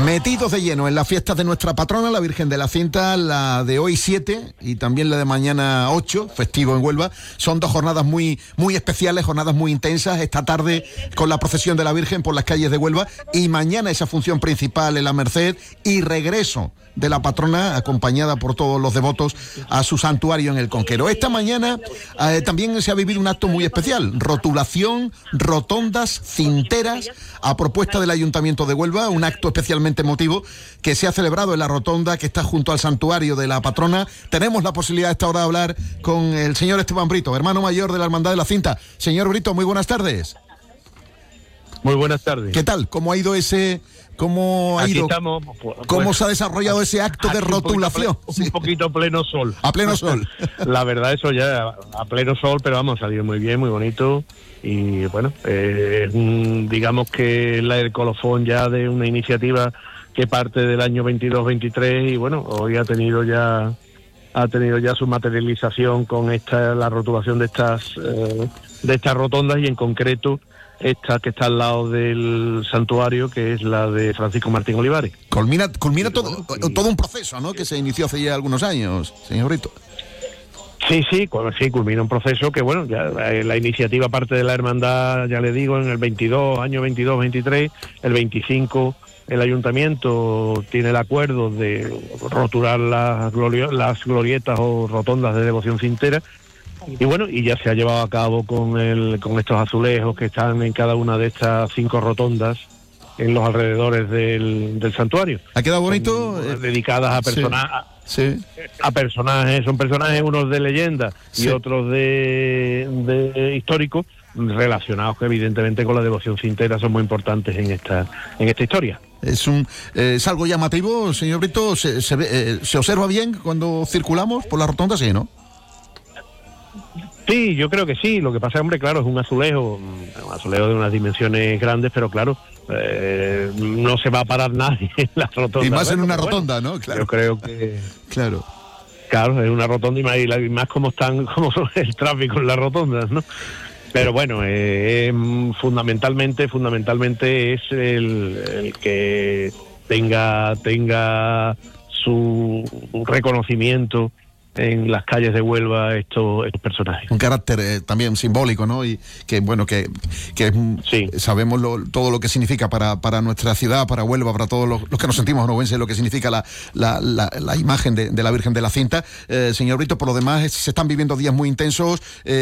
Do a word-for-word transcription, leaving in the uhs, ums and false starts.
Metidos de lleno en las fiestas de nuestra patrona, la Virgen de la Cinta, la de hoy siete y también la de mañana ocho, festivo en Huelva. Son dos jornadas muy, muy especiales, jornadas muy intensas. Esta tarde con la procesión de la Virgen por las calles de Huelva y mañana esa función principal en la Merced y regreso de la patrona acompañada por todos los devotos a su santuario en el Conquero. Esta mañana eh, también se ha vivido un acto muy especial, rotulación, rotondas, cinteras, a propuesta del Ayuntamiento de Huelva, un acto especialmente emotivo que se ha celebrado en la rotonda que está junto al santuario de la patrona. Tenemos la posibilidad a esta hora de hablar con el señor Esteban Brito, hermano mayor de la Hermandad de la Cinta. Señor Brito, muy buenas tardes. Muy buenas tardes. ¿Qué tal? ¿Cómo ha ido ese... ¿Cómo ha Aquí ido? Estamos, pues, ¿Cómo se ha desarrollado ese acto de rotulación? Un poquito, un poquito pleno sol. A pleno sol. La verdad, eso ya a pleno sol, pero vamos, ha salido muy bien, muy bonito. Y bueno, eh, digamos que la, el colofón ya de una iniciativa que parte del año veintidós veintitrés y bueno, hoy ha tenido ya ha tenido ya su materialización con esta la rotulación de estas eh, de estas rotondas y en concreto esta que está al lado del santuario, que es la de Francisco Martín Olivares. Culmina, culmina todo, todo un proceso, ¿no?, que se inició hace ya algunos años, señor Brito. Sí, sí, sí, culmina un proceso que, bueno, ya la iniciativa parte de la hermandad, ya le digo, en el veintidós, año veintidós veintitrés, el veinticinco el ayuntamiento tiene el acuerdo de rotular las, glorio, las glorietas o rotondas de devoción cintera. Y bueno, y ya se ha llevado a cabo con el con estos azulejos que están en cada una de estas cinco rotondas en los alrededores del, del santuario. ¿Ha quedado bonito? Son, eh, dedicadas a personajes, sí. Sí. a personajes, son personajes unos de leyenda y sí. otros de, de históricos, relacionados evidentemente con la devoción cintera, son muy importantes en esta en esta historia. Es un eh, es algo llamativo, señor Brito. ¿Se, se, ve, eh, ¿Se observa bien cuando circulamos por la rotonda? Sí, ¿no? Sí, yo creo que sí. Lo que pasa, hombre, claro, es un azulejo, un azulejo de unas dimensiones grandes, pero claro, eh, no se va a parar nadie en la rotonda. Y más bueno, en una bueno, rotonda, ¿no? Claro. Yo creo que... Claro. Claro, es una rotonda y más, y más como están, como el tráfico en las rotondas, ¿no? Pero bueno, eh, eh, fundamentalmente, fundamentalmente es el, el que tenga, tenga su reconocimiento en las calles de Huelva estos, estos personajes. Un carácter eh, también simbólico, ¿no? Y que, bueno, que, que sí. sabemos lo, todo lo que significa para, para nuestra ciudad, para Huelva, para todos los, los que nos sentimos onubenses, lo que significa la, la, la, la imagen de, de la Virgen de la Cinta. Eh, señor Brito, por lo demás, se están viviendo días muy intensos. Eh,